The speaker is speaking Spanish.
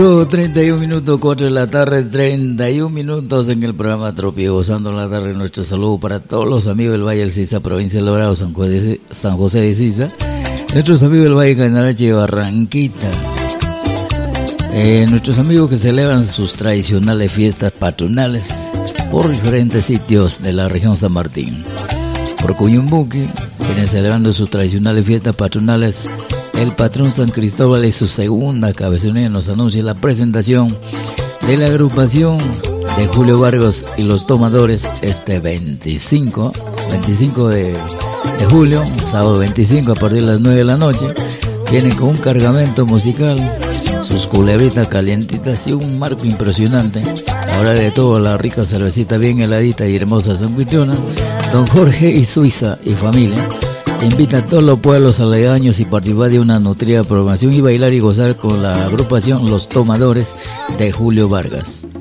31 minutos, 4 de la tarde, 31 minutos en el programa Trópico, gozando la tarde. Nuestro saludo para todos los amigos del Valle del Sisa, provincia de Logrado, San José de Sisa, nuestros amigos del Valle Canarache y Barranquita, nuestros amigos que celebran sus tradicionales fiestas patronales por diferentes sitios de la región San Martín. Por Cuyumbuqui, quienes celebrando sus tradicionales fiestas patronales, el patrón San Cristóbal y su segunda cabezonía nos anuncia la presentación de la agrupación de Julio Vargas y los Tomadores este 25 de julio, sábado 25 a partir de las 9 de la noche. Vienen con un cargamento musical, sus culebritas calientitas y un marco impresionante. Ahora de todo, la rica cervecita bien heladita y hermosa anfitriona, don Jorge y Suiza y familia invita a todos los pueblos aledaños y participar de una nutrida programación y bailar y gozar con la agrupación Los Tomadores de Julio Vargas.